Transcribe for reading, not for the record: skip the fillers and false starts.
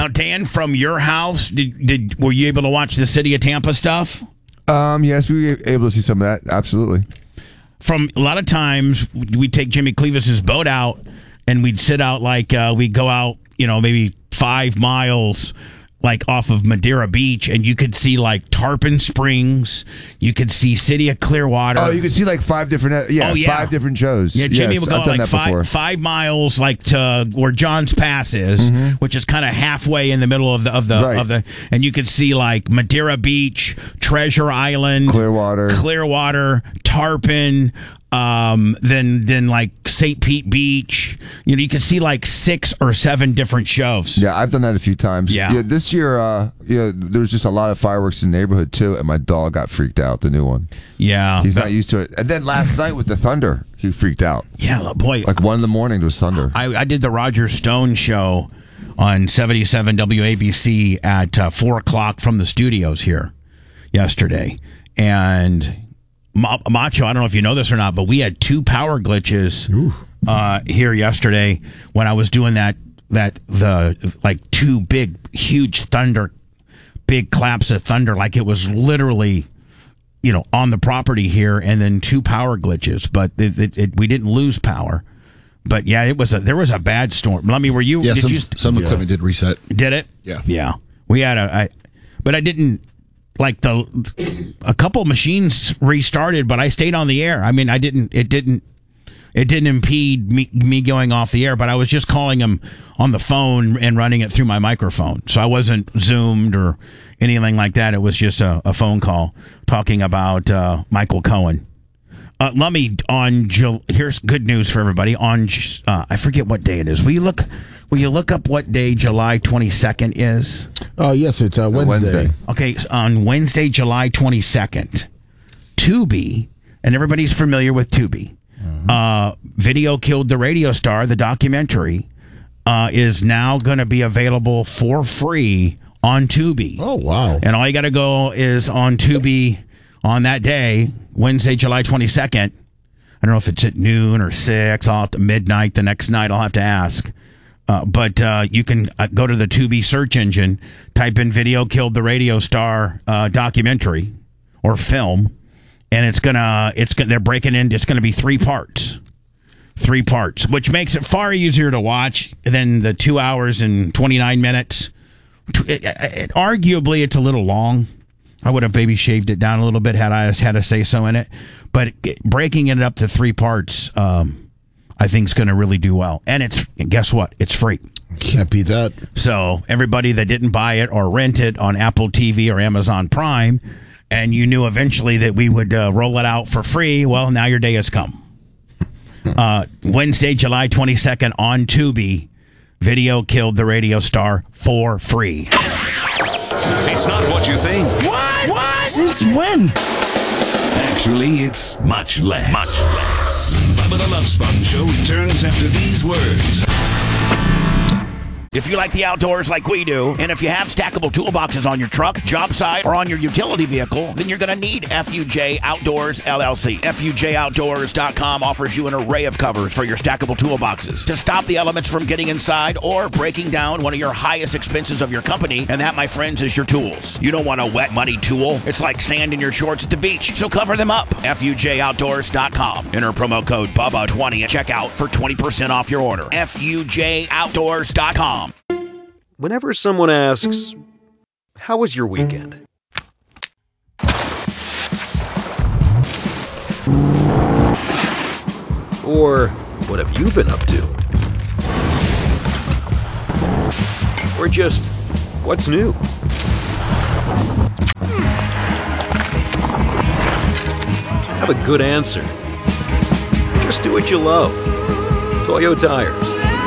Now, Dan, from your house, were you able to watch the City of Tampa stuff? Yes, we were able to see some of that. Absolutely. From a lot of times, we'd take Jimmy Clevis's boat out, and we'd sit out we'd go out, maybe 5 miles, like off of Madeira Beach, and you could see like Tarpon Springs, you could see City of Clearwater. Oh, you could see like 5 different, 5 different shows. Yeah, Jimmy would go I've done like that 5 miles, like to where John's Pass is, which is kind of halfway in the middle of the, and you could see like Madeira Beach, Treasure Island, Clearwater, Tarpon. Then like St. Pete Beach, you can see like 6 or 7 different shows. Yeah, I've done that a few times. Yeah. This year, there was just a lot of fireworks in the neighborhood too, and my dog got freaked out. The new one. Yeah, he's not used to it. And then last night with the thunder, he freaked out. Yeah, boy. Like 1 a.m, there was thunder. I did the Roger Stone show on 77 WABC at 4:00 from the studios here yesterday, and Macho, I don't know if you know this or not, but we had 2 power glitches here yesterday when I was doing the 2 big, huge big claps of thunder, like it was literally, on the property here, and then 2 power glitches, but we didn't lose power. But yeah, there was a bad storm. Lummy, were you? Yeah, some equipment did reset. Did it? Yeah. Yeah. We had but I didn't. Like a couple machines restarted, but I stayed on the air. I mean, it didn't impede me going off the air, but I was just calling him on the phone and running it through my microphone. So I wasn't Zoomed or anything like that. It was just a phone call talking about Michael Cohen. Lummy, here's good news for everybody. On I forget what day it is. Will you look up what day July 22nd is? Oh, yes, it's Wednesday. Okay, on Wednesday, July 22nd, Tubi, and everybody's familiar with Tubi. Video Killed the Radio Star, the documentary, is now going to be available for free on Tubi. Oh, wow. And all you got to go is on Tubi on that day, Wednesday, July 22nd. I don't know if it's at noon or 6, I'll have to midnight the next night, I'll have to ask. But you can go to the Tubi search engine, type in Video Killed the Radio Star documentary or film, and they're breaking in, it's going to be 3 parts. 3 parts, which makes it far easier to watch than the 2 hours and 29 minutes. Arguably, it's a little long. I would have maybe shaved it down a little bit had I had a say so in it. But breaking it up to 3 parts, I think is going to really do well. And guess what? It's free. Can't beat that. So everybody that didn't buy it or rent it on Apple TV or Amazon Prime, and you knew eventually that we would roll it out for free, well, now your day has come. Wednesday, July 22nd on Tubi, Video Killed the Radio Star for free. It's not what you think. What? Since when? Actually, it's much less. Much less. Bubba the Love Sponge Show returns after these words. If you like the outdoors like we do, and if you have stackable toolboxes on your truck, job site, or on your utility vehicle, then you're going to need FUJ Outdoors LLC. FUJOutdoors.com offers you an array of covers for your stackable toolboxes to stop the elements from getting inside or breaking down one of your highest expenses of your company, and that, my friends, is your tools. You don't want a wet, muddy tool. It's like sand in your shorts at the beach, so cover them up. FUJOutdoors.com. Enter promo code BUBBA20 at checkout for 20% off your order. FUJOutdoors.com. Whenever someone asks, "How was your weekend?" Or, "What have you been up to?" Or just, "What's new?" Have a good answer. Just do what you love. Toyo Tires.